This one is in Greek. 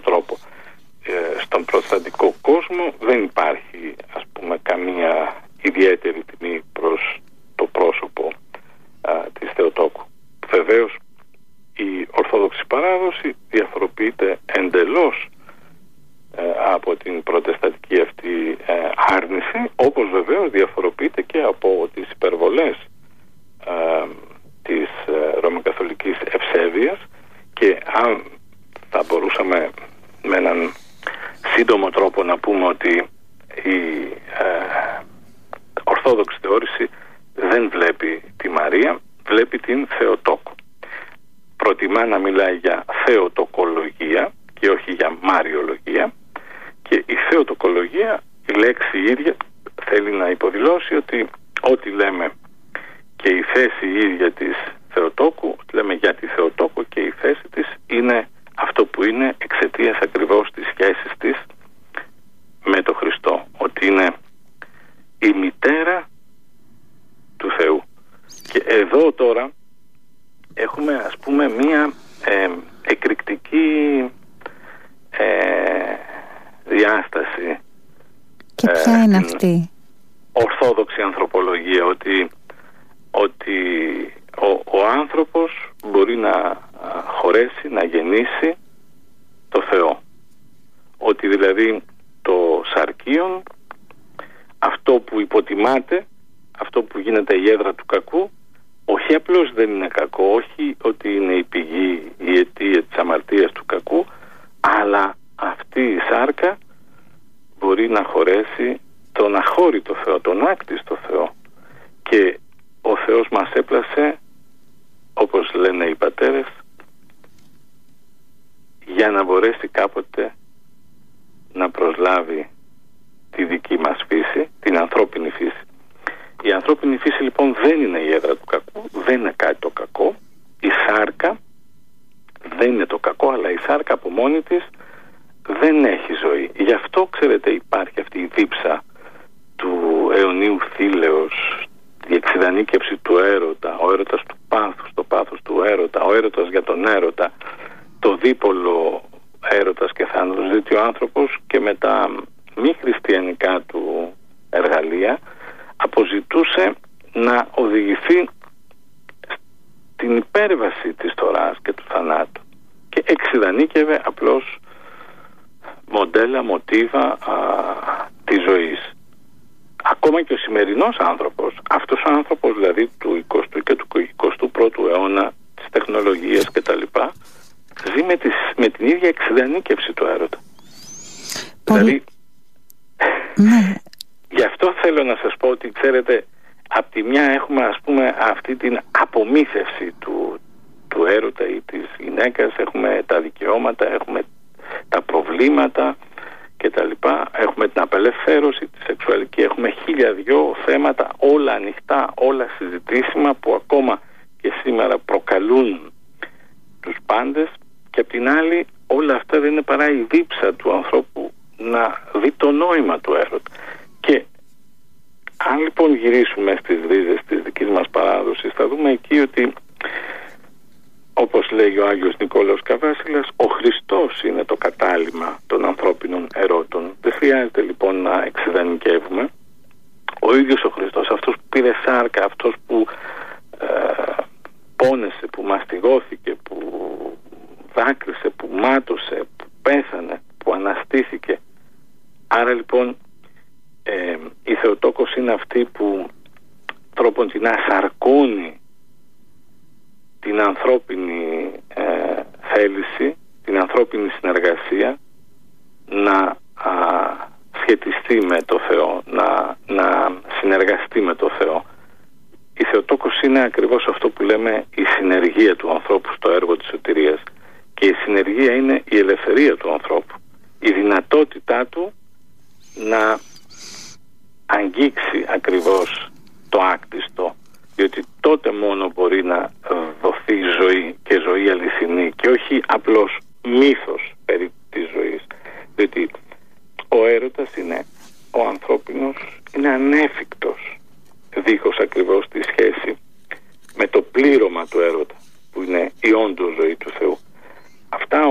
τρόπο. Στον προστατικό κόσμο δεν υπάρχει, ας πούμε, καμία ιδιαίτερη τιμή προς το πρόσωπο της Θεοτόκου. Βεβαίως η Ορθόδοξη παράδοση διαφοροποιείται εντελώς από την προτεστατική αυτή άρνηση, όπως βεβαίως διαφοροποιείται και από τις υπερβολές της ρωμακαθολικής ευσέβειας, και αν θα μπορούσαμε με έναν σύντομο τρόπο να πούμε ότι η Ορθόδοξη θεώρηση δεν βλέπει τη Μαρία, βλέπει την Θεοτόκο. Προτιμά να μιλάει για θεοτοκολογία και όχι για μαριολογία, και η θεοτοκολογία, η λέξη ίδια, θέλει να υποδηλώσει ότι ό,τι λέμε και η θέση ίδια της Θεοτόκου, λέμε για τη Θεοτόκο, και η θέση της είναι αυτό που είναι εξαιτίας ακριβώς της σχέσης της με τον Χριστό, ότι είναι η μητέρα του Θεού. Και εδώ τώρα έχουμε, ας πούμε, μία εκρηκτική διάσταση. Και ποια είναι αυτή? Ορθόδοξη ανθρωπολογία, ότι ο άνθρωπος μπορεί να χωρέσει, να γεννήσει το Θεό. Ότι δηλαδή το σαρκίον, αυτό που υποτιμάται, αυτό που γίνεται η έδρα του κακού, όχι απλώς δεν είναι κακό, όχι ότι είναι η πηγή, η αιτία της αμαρτίας του κακού, αλλά αυτή η σάρκα μπορεί να χωρέσει τον αχώρητο Θεό, τον άκτιστο Θεό. Και ο Θεός μας έπλασε, όπως λένε οι πατέρες, για να μπορέσει κάποτε να προσλάβει τη δική μας φύση, την ανθρώπινη φύση. Η ανθρώπινη φύση λοιπόν δεν είναι η έδρα του κακού, δεν είναι κάτι το κακό. Η σάρκα δεν είναι το κακό, αλλά η σάρκα από μόνη της δεν έχει ζωή. Γι' αυτό, ξέρετε, υπάρχει αυτή η δίψα του αιωνίου θήλεως, η εξειδανίκευση του έρωτα, ο έρωτας του πάθους, το πάθος του έρωτα, ο έρωτας για τον έρωτα, το δίπολο έρωτας και θάνατος. Διότι ο άνθρωπος και με τα μη χριστιανικά του εργαλεία αποζητούσε να οδηγηθεί στην υπέρβαση της τοράς και του θανάτου, και εξειδανίκευε απλώς μοντέλα, μοτίβα της ζωής. Ακόμα και ο σημερινός άνθρωπος, αυτός ο άνθρωπος δηλαδή του 20ου και του 21ου αιώνα, της τεχνολογίας κτλ., ζει με την ίδια εξειδανίκευση του έρωτα. Δηλαδή, ναι. Γι' αυτό θέλω να σας πω ότι, ξέρετε, από τη μια έχουμε, ας πούμε, αυτή την απομύθευση του έρωτα ή της γυναίκας, έχουμε τα δικαιώματα, έχουμε τα προβλήματα κτλ. Έχουμε την απελευθέρωση, τη σεξουαλική, έχουμε 1002 θέματα, όλα ανοιχτά, όλα συζητήσιμα, που ακόμα και σήμερα προκαλούν τους πάντες, και απ' την άλλη όλα αυτά δεν είναι παρά η δίψα του ανθρώπου να δει το νόημα του έρωτα. Και αν λοιπόν γυρίσουμε στις ρίζες της δικής μας παράδοσης, θα δούμε εκεί ότι, όπως λέει ο Άγιος Νικόλαος Καβάσιλας, ο Χριστός είναι το κατάλημα των ανθρώπινων ερώτων. Δεν χρειάζεται λοιπόν να εξειδανικεύουμε. Ο ίδιος ο Χριστός, αυτός που πήρε σάρκα, αυτός που πόνεσε, που μαστιγώθηκε, που δάκρυσε, που μάτωσε, που πέθανε, που αναστήθηκε. Άρα λοιπόν η Θεοτόκος είναι αυτή που τρόπον την ασαρκώνει την ανθρώπινη θέληση, την ανθρώπινη συνεργασία να σχετιστεί με το Θεό, να συνεργαστεί με το Θεό. Η Θεοτόκος είναι ακριβώς αυτό που λέμε η συνεργία του ανθρώπου στο έργο της σωτηρίας, και η συνεργία είναι η ελευθερία του ανθρώπου, η δυνατότητά του να αγγίξει ακριβώς το άκτιστο, διότι τότε μόνο μπορεί να δοθεί ζωή, και ζωή αληθινή, και όχι απλώς μύθος περί της ζωής. Διότι ο έρωτας είναι ο ανθρώπινος, είναι ανέφικτος δίχως ακριβώς τη σχέση με το πλήρωμα του έρωτα, που είναι η όντως ζωή του Θεού. Αυτά